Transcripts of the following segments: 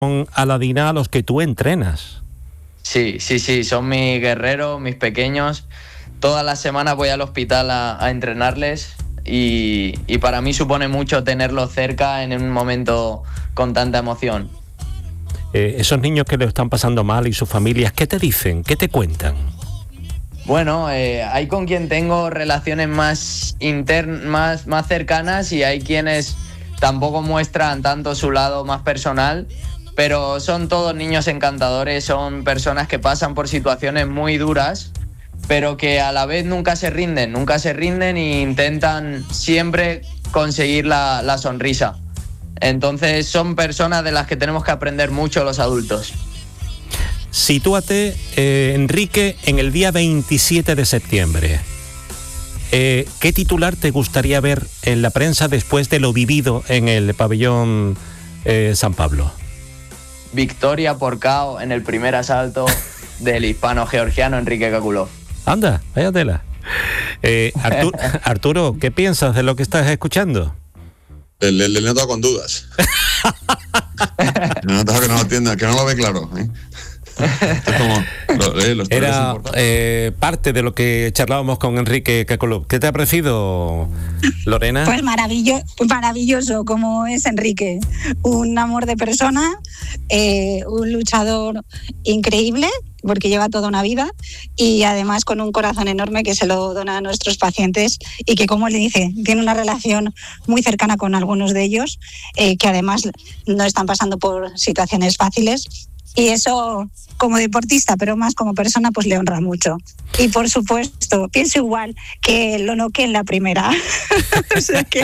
Aladina a los que tú entrenas. Sí, son mis guerreros, mis pequeños. Todas las semanas voy al hospital a entrenarles y para mí supone mucho tenerlos cerca en un momento con tanta emoción. Esos niños que lo están pasando mal y sus familias, ¿qué te dicen? ¿Qué te cuentan? Bueno, hay con quien tengo relaciones más cercanas y hay quienes tampoco muestran tanto su lado más personal, pero son todos niños encantadores, son personas que pasan por situaciones muy duras, pero que a la vez nunca se rinden e intentan siempre conseguir la sonrisa. Entonces son personas de las que tenemos que aprender mucho los adultos. Sitúate, Enrique, en el día 27 de septiembre. ¿Qué titular te gustaría ver en la prensa después de lo vivido en el pabellón San Pablo? Victoria por KO en el primer asalto del hispano-georgiano Enrique Kakulov. Anda, vaya tela. Arturo, ¿qué piensas de lo que estás escuchando? Le noto con dudas. Le noto que no lo entienda, que no lo ve claro, ¿eh? Era parte de lo que charlábamos con Enrique Kakulov. ¿Qué te ha parecido, Lorena? Pues maravilloso como es Enrique, un amor de persona, un luchador increíble porque lleva toda una vida y además con un corazón enorme que se lo dona a nuestros pacientes y que, como él dice, tiene una relación muy cercana con algunos de ellos, que además no están pasando por situaciones fáciles. Y eso, como deportista, pero más como persona, pues le honra mucho. Y por supuesto, pienso igual que lo noqué en la primera. O sea que...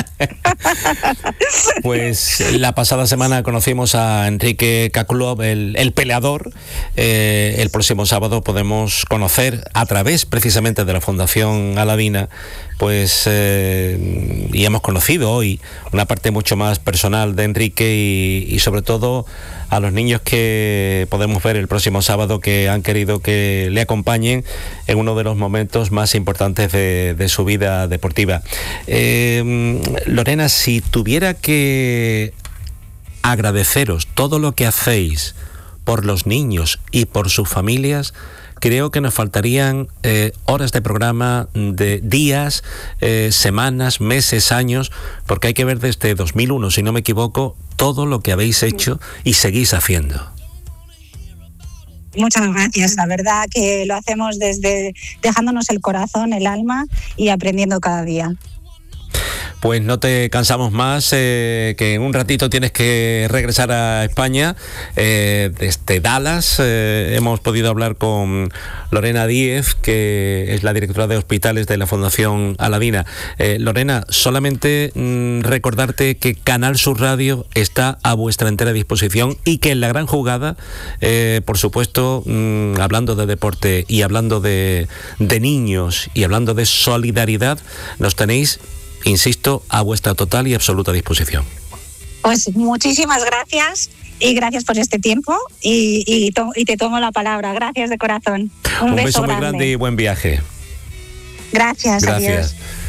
Pues la pasada semana conocimos a Enrique Kakulov, el peleador. El próximo sábado podemos conocer, a través precisamente de la Fundación Aladina, pues y hemos conocido hoy una parte mucho más personal de Enrique y sobre todo a los niños que podemos ver el próximo sábado, que han querido que le acompañen en uno de los momentos más importantes de su vida deportiva. Lorena, si tuviera que agradeceros todo lo que hacéis por los niños y por sus familias, creo que nos faltarían horas de programa, de días, semanas, meses, años, porque hay que ver desde 2001, si no me equivoco, todo lo que habéis hecho y seguís haciendo. Muchas gracias, la verdad que lo hacemos desde dejándonos el corazón, el alma y aprendiendo cada día. Pues no te cansamos más, que en un ratito tienes que regresar a España. Desde Dallas hemos podido hablar con Lorena Díez, que es la directora de hospitales de la Fundación Aladina. Lorena, solamente recordarte que Canal Sur Radio está a vuestra entera disposición y que en La Gran Jugada, por supuesto, hablando de deporte y hablando de niños y hablando de solidaridad, nos tenéis, insisto, a vuestra total y absoluta disposición. Pues muchísimas gracias y gracias por este tiempo y te tomo la palabra. Gracias de corazón. Un beso muy grande y buen viaje. Gracias. Adiós.